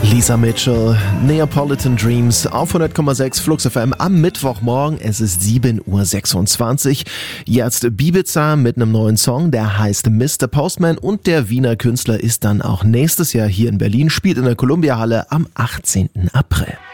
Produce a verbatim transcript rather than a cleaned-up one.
Lisa Mitchell, Neapolitan Dreams auf hundert Komma sechs Flux F M am Mittwochmorgen. Es ist sieben Uhr sechsundzwanzig. Jetzt Bibiza mit einem neuen Song, der heißt Mister Postman, und der Wiener Künstler ist dann auch nächstes Jahr hier in Berlin, spielt in der Columbia Halle am achtzehnten April.